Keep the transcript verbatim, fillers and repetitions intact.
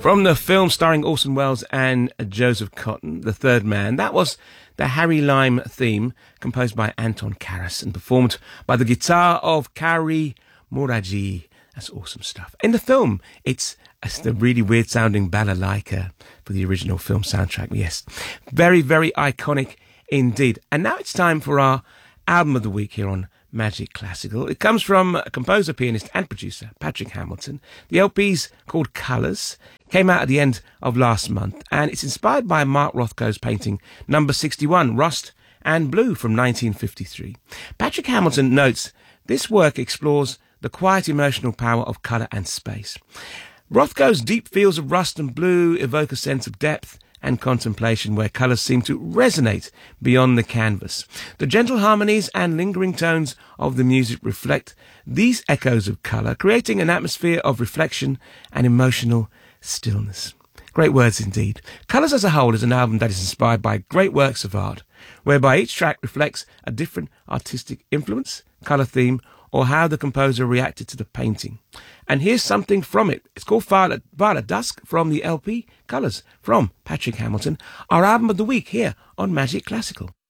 From the film starring Orson Welles and Joseph Cotten, The Third Man, that was the Harry Lime theme, composed by Anton Karas and performed by the guitar of Kari Muraji. That's awesome stuff. In the film, it's, it's the really weird-sounding balalaika for the original film soundtrack. Yes, very, very iconic indeed. And now it's time for our album of the week here on Magic Classical. It comes from a composer, pianist and producer, Patrick Hamilton. The L P's called Colours. Came out at the end of last month, and it's inspired by Mark Rothko's painting number sixty-one, Rust and Blue, from nineteen fifty-three. Patrick Hamilton notes this work explores the quiet emotional power of colour and space. Rothko's deep feels of rust and blue evoke a sense of depth and contemplation where colours seem to resonate beyond the canvas. The gentle harmonies and lingering tones of the music reflect these echoes of colour, creating an atmosphere of reflection and emotional stillness. Great words indeed. Colours as a whole is an album that is inspired by great works of art, whereby each track reflects a different artistic influence, colour theme, or how the composer reacted to the painting. And here's something from it. It's called Violet, Violet Dusk from the L P Colours from Patrick Hamilton, our album of the week here on Magic Classical.